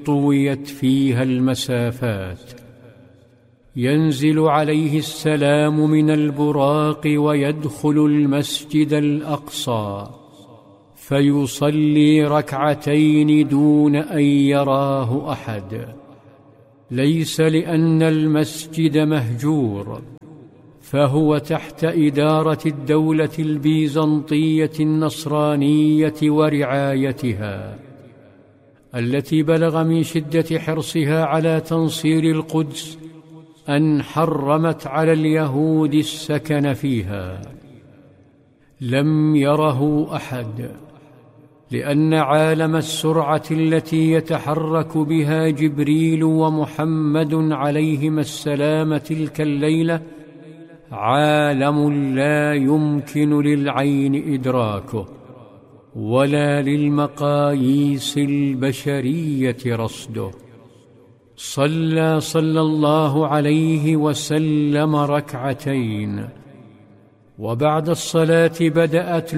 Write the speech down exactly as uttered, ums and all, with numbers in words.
طويت فيها المسافات، ينزل عليه السلام من البراق ويدخل المسجد الأقصى فيصلي ركعتين دون أن يراه أحد، ليس لأن المسجد مهجور، فهو تحت إدارة الدولة البيزنطية النصرانية ورعايتها، التي بلغ من شدة حرصها على تنصير القدس أن حرمت على اليهود السكن فيها. لم يره أحد، لأن عالم السرعة التي يتحرك بها جبريل ومحمد عليهما السلام تلك الليلة عالم لا يمكن للعين إدراكه ولا للمقاييس البشرية رصده. صلى صلى الله عليه وسلم ركعتين، وبعد الصلاة بدأت